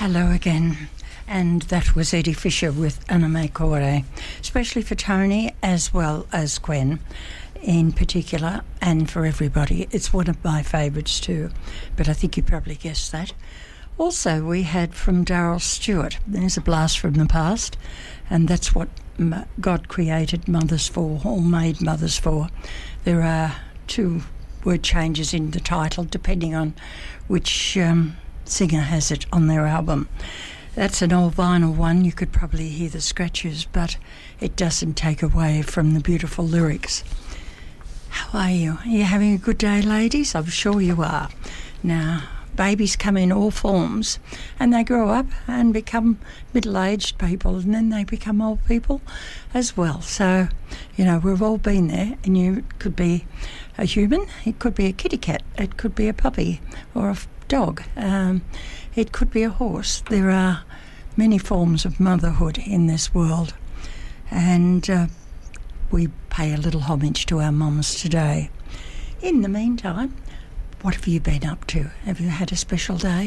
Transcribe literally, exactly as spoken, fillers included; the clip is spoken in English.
Hello again. And that was Eddie Fisher with Ana Me Kore, especially for Tony as well as Gwen in particular, and for everybody. It's one of my favourites too, but I think you probably guessed that. Also, we had from Daryl Stewart, there's a blast from the past, and that's what God created mothers for, or made mothers for. There are two word changes in the title depending on which um, singer has it on their album. That's an old vinyl one, you could probably hear the scratches, but it doesn't take away from the beautiful lyrics. How are you? Are you having a good day, ladies? I'm sure you are. Now, babies come in all forms, and they grow up and become middle-aged people, and then they become old people as well. So, you know, we've all been there, and you could be a human, it could be a kitty cat, it could be a puppy or a dog, um, it could be a horse. There are many forms of motherhood in this world, and uh, we pay a little homage to our mums today. In the meantime, what have you been up to? Have you had a special day?